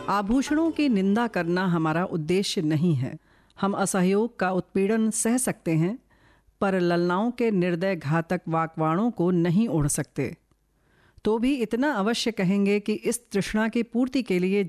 आभूषणों की निंदा करना हमारा उद्देश्य नहीं है। हम असहयोग का उत्पीड़न सह सकते हैं, पर ललनाओं के निर्दय घातक वाकवाणों को नहीं ओढ़ सकते। तो भी इतना अवश्य कहेंगे कि इस तृष्णा की पूर्ति के लिए